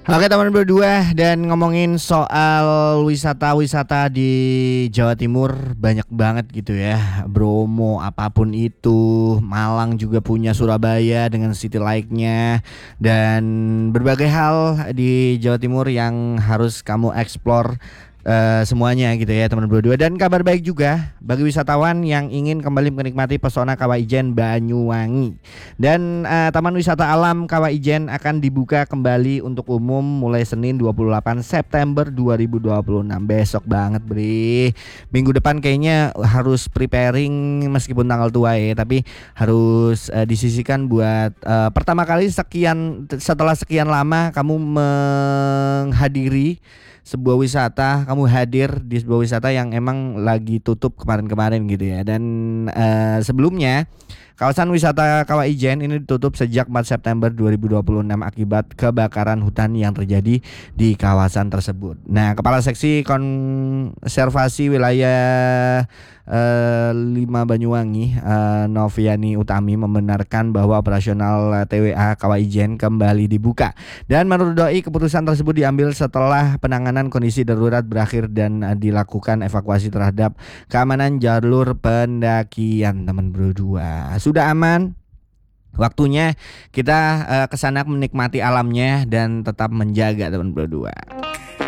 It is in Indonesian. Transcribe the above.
Oke teman berdua, dan ngomongin soal wisata-wisata di Jawa Timur banyak banget gitu ya. Bromo apapun itu, Malang juga punya, Surabaya dengan city like-nya, dan berbagai hal di Jawa Timur yang harus kamu explore semuanya gitu ya teman berdua. Dan kabar baik juga bagi wisatawan yang ingin kembali menikmati pesona Kawah Ijen Banyuwangi. Dan Taman Wisata Alam Kawah Ijen akan dibuka kembali untuk umum mulai Senin 28 September 2026. Besok banget, Bre. Minggu depan kayaknya harus preparing meskipun tanggal tua ya, tapi harus disisihkan buat pertama kali setelah sekian lama kamu menghadiri sebuah wisata, kamu hadir di sebuah wisata yang emang lagi tutup kemarin-kemarin gitu ya. Dan sebelumnya kawasan wisata Kawah Ijen ini ditutup sejak 4 September 2026 akibat kebakaran hutan yang terjadi di kawasan tersebut. Nah, Kepala Seksi Konservasi Wilayah 5 Banyuwangi, Noviani Utami, membenarkan bahwa operasional TWA Kawah Ijen kembali dibuka. Dan menurut Doi, keputusan tersebut diambil setelah penanganan kondisi darurat berakhir dan dilakukan evakuasi terhadap keamanan jalur pendakian. Teman berdua, sudah aman. Waktunya kita ke sana menikmati alamnya dan tetap menjaga teman berdua.